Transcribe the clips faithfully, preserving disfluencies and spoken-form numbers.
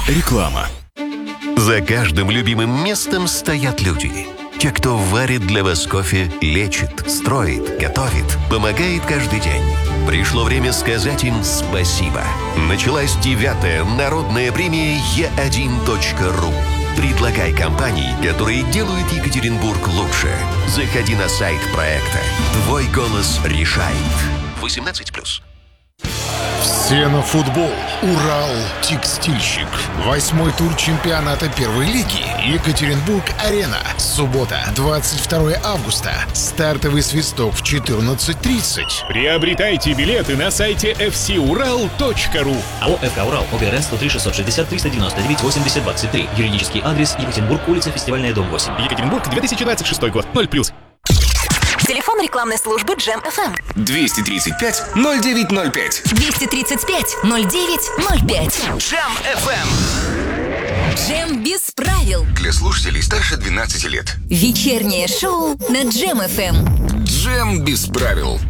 Реклама. За каждым любимым местом стоят люди. Те, кто варит для вас кофе, лечит, строит, готовит, помогает каждый день. Пришло время сказать им спасибо. Началась девятая народная премия е один точка ру. Предлагай компании, которые делают Екатеринбург лучше. Заходи на сайт проекта. Твой голос решает. восемнадцать плюс. Все на футбол. Урал текстильщик. Восьмой тур чемпионата первой лиги. Екатеринбург-Арена. Суббота, двадцать второе августа. Стартовый свисток в четырнадцать тридцать. Приобретайте билеты на сайте эф си урал точка ру. АО «ФК Урал», ОГРН сто три шестьсот шестьдесят триста девяносто девять восемьдесят двадцать три. Юридический адрес: Екатеринбург, улица Фестивальная, дом восемь. Екатеринбург, две тысячи двадцать шестой год. ноль плюс. Телефон рекламной службы Джем эф эм. двести тридцать пять ноль девять ноль пять. двести тридцать пять ноль девять ноль пять. Джем эф эм. Джем без правил. Для слушателей старше двенадцати лет. Вечернее шоу на Джем эф эм. Джем без правил.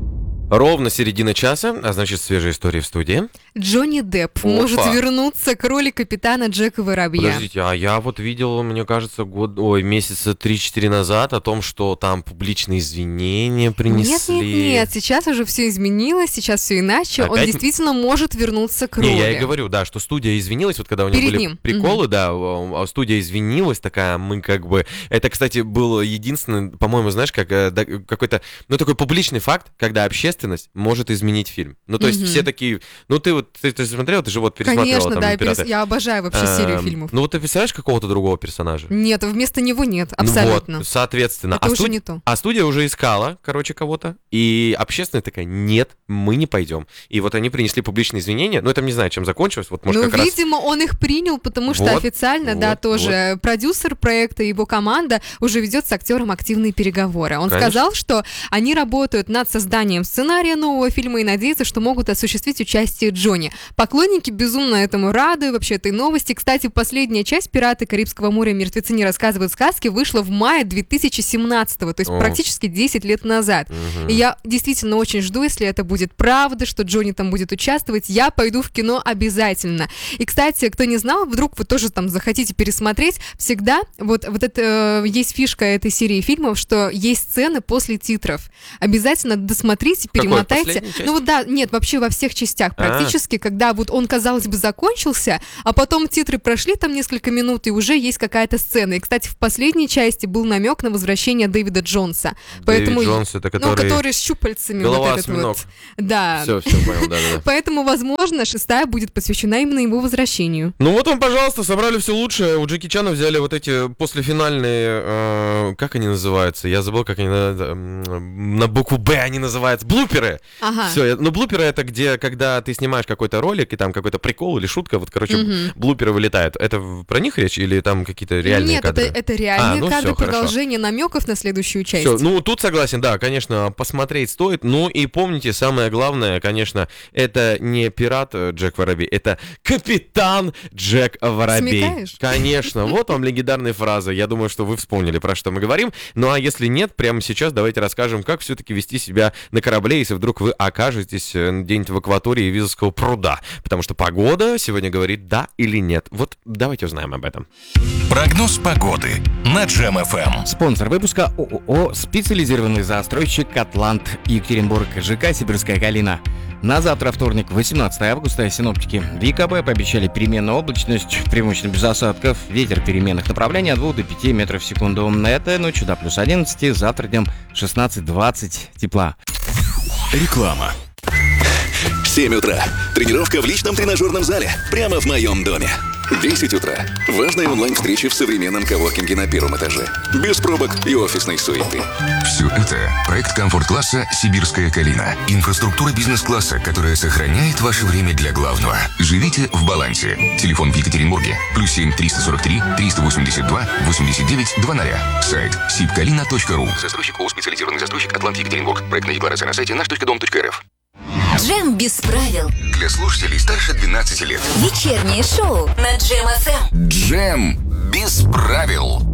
Ровно середина часа, а значит, свежая история в студии. Джонни Депп Опа. может вернуться к роли капитана Джека Воробья. Подождите, а я вот видел, мне кажется, год, ой, месяца три-четыре назад о том, что там публичные извинения принесли. Нет, нет, нет, сейчас уже все изменилось, сейчас все иначе. Опять? Он действительно может вернуться к роли. Не, я и говорю, да, что студия извинилась, вот когда у него Перед были ним. приколы, да, а студия извинилась, такая, мы как бы... Это, кстати, был единственный, по-моему, знаешь, как э, да, какой-то, ну, такой публичный факт, когда общественность может изменить фильм. Ну, то есть Мгм. все такие... Ну, ты вот, ты, ты смотрел, ты же вот пересматривала Конечно, там да, я, «Пираты». перес- я обожаю вообще серию Эм, фильмов. Ну, вот ты представляешь какого-то другого персонажа? Нет, вместо него нет, абсолютно. Ну вот, соответственно. Это а, уже студ- не то. а студия уже искала, короче, кого-то, и общественная такая, нет, мы не пойдем. И вот они принесли публичные извинения, но это не знаю, чем закончилось, вот может Ну, как раз... видимо, он их принял, потому что Вот, официально, да, вот, тоже продюсер проекта и его команда уже ведет с актером активные переговоры. Он Конечно. сказал, что они работают над созданием сценария нового фильма и надеются, что могут осуществить участие Джонни. Поклонники безумно этому рады, вообще этой новости. Кстати, последняя часть «Пираты Карибского моря. Мертвецы не рассказывают сказки» вышла в мае две тысячи семнадцатого, то есть О. практически десять лет назад. Мгм. И я действительно очень жду, если это будет правда, что Джонни там будет участвовать, я пойду в кино обязательно. И, кстати, кто не знал, вдруг вы тоже там захотите пересмотреть, всегда вот, вот это э, есть фишка этой серии фильмов, что есть сцены после титров. Обязательно досмотрите, Какой, перемотайте. последняя часть? Ну вот да, нет, вообще во всех частях А. практически, когда вот он, казалось бы, закончился, а потом титры прошли там несколько минут, и уже есть какая-то сцена. И, кстати, в последней части был намек на возвращение Дэвида Джонса. Дэвид Джонс, это Ну, который... который с щупальцами. Голова вот этот осьминог. вот. Да. Все, все, понял, да-да-да. Поэтому, возможно, шестая будет посвящена именно его возвращению. Ну вот вам, пожалуйста, собрали все лучшее. У Джеки Чана взяли вот эти послефинальные, э, как они называются? Я забыл, как они на, на букву Б они называются. Блуперы. Ага. Все, ну блуперы это где, когда ты снимаешь какой-то ролик и там какой-то прикол или шутка, вот, короче, Мгм. блуперы вылетают. Это в- про них речь или там какие-то реальные Нет, кадры? это, это реальные А, ну кадры, всё, хорошо. продолжение намеков на следующую часть. Все, ну тут согласен, да, конечно, посмотреть стоит. Ну и помните, самое главное, конечно, это не пират э, Джек Воробей, это капитан Джек Воробей. Смекаешь? Конечно, вот вам легендарные фразы. Я думаю, что вы вспомнили, про что мы говорим. Ну а если нет, прямо сейчас давайте расскажем, как все-таки вести себя на корабле, если вдруг вы окажетесь э, где-нибудь в акватории Визовского пруда. Потому что погода сегодня говорит да или нет. Вот давайте узнаем об этом. Прогноз погоды на Джем эф эм. Спонсор выпуска ООО «Специализированный застройщик Атлант», Екатеринбург, ЖК «Сибирская Калина». На завтра, вторник, восемнадцатое августа, синоптики в ЕКБ пообещали переменную облачность, преимущественно без осадков, ветер переменных направлений от двух до пяти метров в секунду. Это ночью до плюс одиннадцать, завтра днем шестнадцать-двадцать тепла. Реклама. семь утра. Тренировка в личном тренажерном зале. Прямо в моем доме. десять утра. Важная онлайн-встреча в современном коворкинге на первом этаже. Без пробок и офисной суеты. Все это проект комфорт-класса «Сибирская Калина». Инфраструктура бизнес-класса, которая сохраняет ваше время для главного. Живите в балансе. Телефон в Екатеринбурге. Плюс семь триста сорок три триста восемьдесят два восемьдесят девять двадцать. Сайт сибкалина точка ру. Застройщик ООО «Специализированный застройщик Атлант Екатеринбург». Проектная декларация на сайте наш точка дом точка эр эф. Джем без правил. Для слушателей старше двенадцати лет. Вечернее шоу на Джем эф эм. Джем без правил.